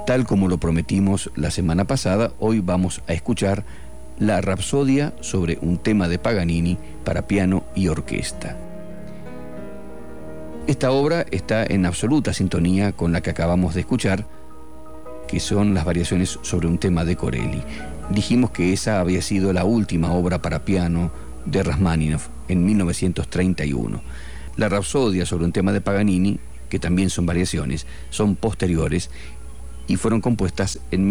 Tal como lo prometimos la semana pasada, hoy vamos a escuchar la Rapsodia sobre un tema de Paganini para piano y orquesta. Esta obra está en absoluta sintonía con la que acabamos de escuchar, que son las variaciones sobre un tema de Corelli. Dijimos que esa había sido la última obra para piano de Rasmáninov en 1931. La Rapsodia sobre un tema de Paganini, que también son variaciones, son posteriores y fueron compuestas en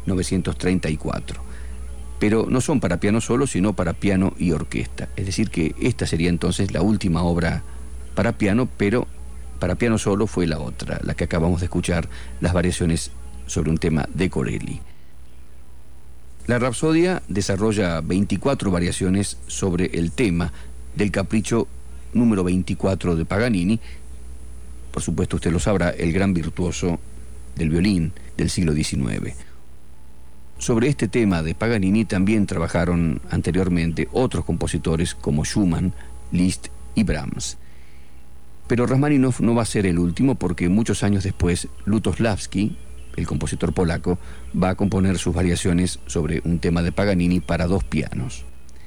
1934. Pero no son para piano solo, sino para piano y orquesta. Es decir, que esta sería entonces la última obra para piano, pero para piano solo fue la otra, la que acabamos de escuchar, las variaciones sobre un tema de Corelli. La Rapsodia desarrolla 24 variaciones sobre el tema del capricho número 24 de Paganini. Por supuesto, usted lo sabrá, el gran virtuoso del violín del siglo XIX. Sobre este tema de Paganini también trabajaron anteriormente otros compositores como Schumann, Liszt y Brahms. Pero Rasmáninov no va a ser el último, porque muchos años después Lutosławski, el compositor polaco, va a componer sus variaciones sobre un tema de Paganini para dos pianos.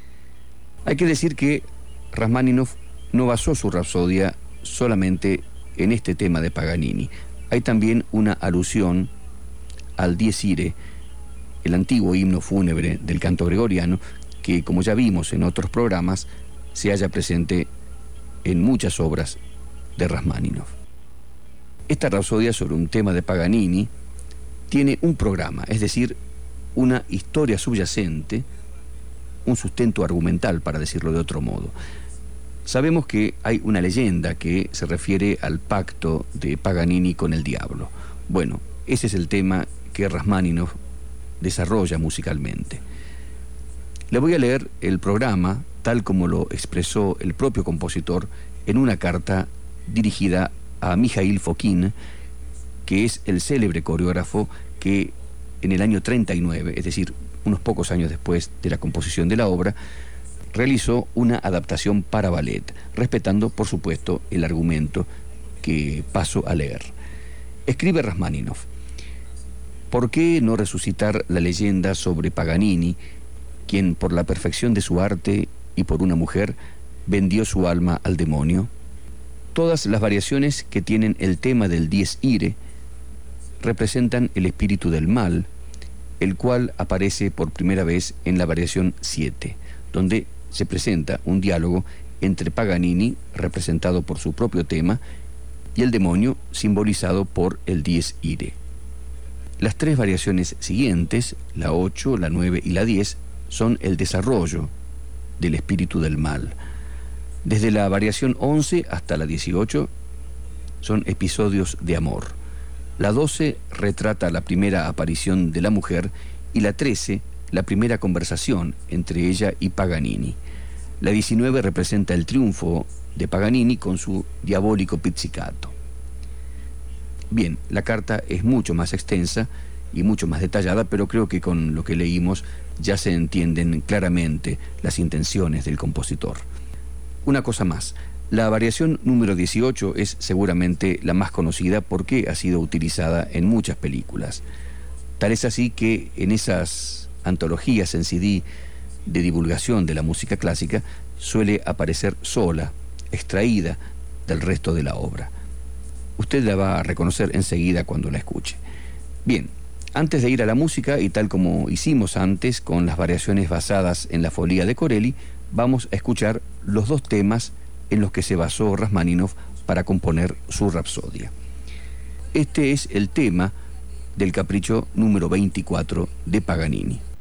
Hay que decir que Rasmáninov no basó su Rapsodia solamente en este tema de Paganini. Hay también una alusión al Dies Irae, el antiguo himno fúnebre del canto gregoriano, que, como ya vimos en otros programas, se halla presente en muchas obras de Rasmáninov. Esta Rapsodia sobre un tema de Paganini tiene un programa, es decir, una historia subyacente, un sustento argumental, para decirlo de otro modo. Sabemos que hay una leyenda que se refiere al pacto de Paganini con el diablo. Bueno, ese es el tema que Rasmáninov desarrolla musicalmente. Le voy a leer el programa tal como lo expresó el propio compositor en una carta dirigida a Mikhail Fokin, que es el célebre coreógrafo que en el año 39, es decir, unos pocos años después de la composición de la obra, realizó una adaptación para ballet, respetando, por supuesto, el argumento que paso a leer. Escribe Rasmáninov: ¿por qué no resucitar la leyenda sobre Paganini, quien por la perfección de su arte y por una mujer vendió su alma al demonio? Todas las variaciones que tienen el tema del Dies Irae representan el espíritu del mal, el cual aparece por primera vez en la variación 7, donde se presenta un diálogo entre Paganini, representado por su propio tema, y el demonio, simbolizado por el Dies Irae. Las tres variaciones siguientes, la 8, la 9 y la 10, son el desarrollo del espíritu del mal. Desde la variación 11 hasta la 18 son episodios de amor. La 12 retrata la primera aparición de la mujer y la 13 la primera conversación entre ella y Paganini. La 19 representa el triunfo de Paganini con su diabólico pizzicato. Bien, la carta es mucho más extensa y mucho más detallada, pero creo que con lo que leímos ya se entienden claramente las intenciones del compositor. Una cosa más, la variación número 18 es seguramente la más conocida porque ha sido utilizada en muchas películas. Tal es así que en esas antologías en CD de divulgación de la música clásica suele aparecer sola, extraída del resto de la obra. Usted la va a reconocer enseguida cuando la escuche. Bien, antes de ir a la música, y tal como hicimos antes con las variaciones basadas en la Folía de Corelli, vamos a escuchar los dos temas en los que se basó Rasmáninov para componer su Rapsodia. Este es el tema del capricho número 24 de Paganini.